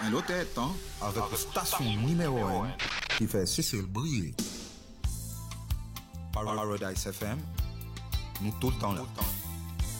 Un autre temps avec la station numéro 1 qui fait Cécile briller. Paradise FM, nous tout le temps là.